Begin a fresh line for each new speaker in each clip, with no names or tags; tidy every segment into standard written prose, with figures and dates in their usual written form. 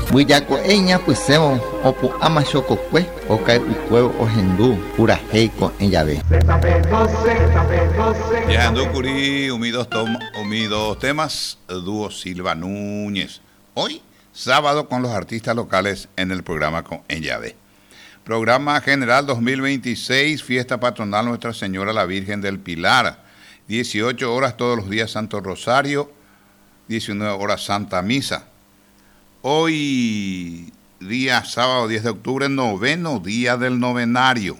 Buillaco eña pusemos opo amachococue ocae ucuevo ojendu urajeiko en llave.
Viajando Curí, unidos temas, dúo Silva Núñez. Hoy, sábado, con los artistas locales en el programa con En Llave. Programa General 2026, Fiesta Patronal Nuestra Señora la Virgen del Pilar. 18 horas todos los días Santo Rosario, 19 horas Santa Misa. Hoy, día sábado 10 de octubre, noveno día del novenario.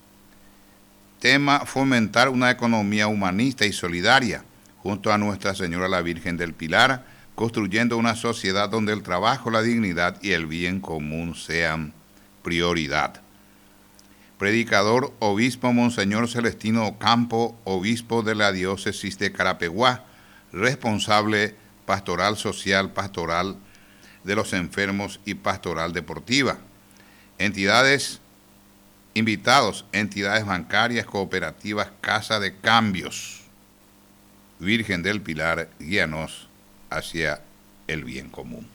Tema: fomentar una economía humanista y solidaria, junto a Nuestra Señora la Virgen del Pilar, construyendo una sociedad donde el trabajo, la dignidad y el bien común sean prioridad. Predicador, obispo Monseñor Celestino Ocampo, obispo de la diócesis de Carapeguá, responsable pastoral social, pastoral de los enfermos y pastoral deportiva. Entidades invitados, entidades bancarias, cooperativas, Casa de Cambios. Virgen del Pilar, guíanos hacia el bien común.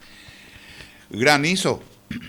Granizo.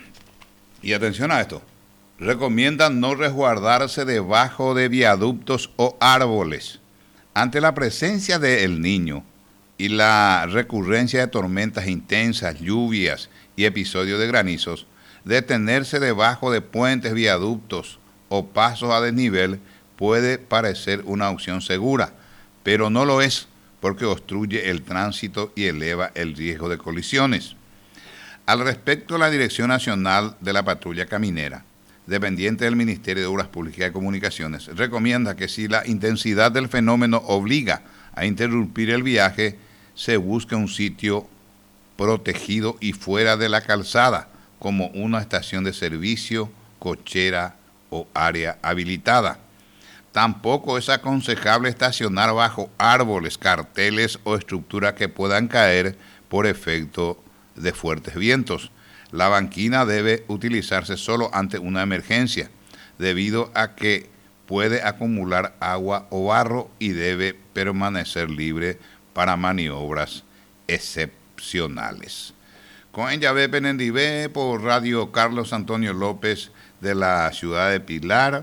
Y atención a esto. Recomiendan no resguardarse debajo de viaductos o árboles. Ante la presencia del Niño y la recurrencia de tormentas intensas, lluvias y episodios de granizos, detenerse debajo de puentes, viaductos o pasos a desnivel puede parecer una opción segura, pero no lo es porque obstruye el tránsito y eleva el riesgo de colisiones. Al respecto, la Dirección Nacional de la Patrulla Caminera, dependiente del Ministerio de Obras Públicas y Comunicaciones, recomienda que si la intensidad del fenómeno obliga a interrumpir el viaje, se busque un sitio protegido y fuera de la calzada, como una estación de servicio, cochera o área habilitada. Tampoco es aconsejable estacionar bajo árboles, carteles o estructuras que puedan caer por efecto de fuertes vientos. La banquina debe utilizarse solo ante una emergencia, debido a que puede acumular agua o barro y debe permanecer libre para maniobras excepcionales. Con En Llave Penendibé por Radio Carlos Antonio López de la ciudad de Pilar.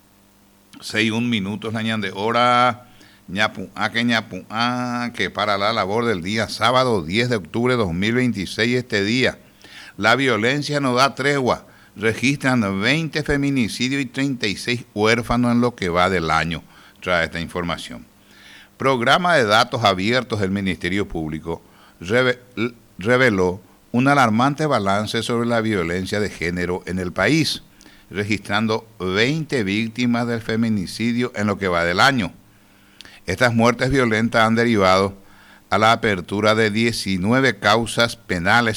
6:01 minutos la ñan de hora. Que para la labor del día sábado 10 de octubre de 2026 este día. La violencia no da tregua. Registran 20 feminicidios y 36 huérfanos en lo que va del año. Trae esta información. Programa de datos abiertos del Ministerio Público reveló un alarmante balance sobre la violencia de género en el país, registrando 20 víctimas del feminicidio en lo que va del año. Estas muertes violentas han derivado a la apertura de 19 causas penales